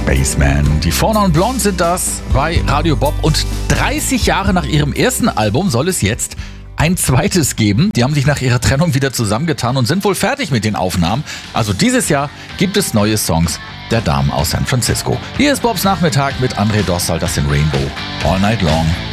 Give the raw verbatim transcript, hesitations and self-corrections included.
Spaceman. Die Four Non Blondes sind das bei Radio Bob und dreißig Jahre nach ihrem ersten Album soll es jetzt ein zweites geben. Die haben sich nach ihrer Trennung wieder zusammengetan und sind wohl fertig mit den Aufnahmen. Also dieses Jahr gibt es neue Songs der Damen aus San Francisco. Hier ist Bobs Nachmittag mit André Dossal, das sind Rainbow All Night Long.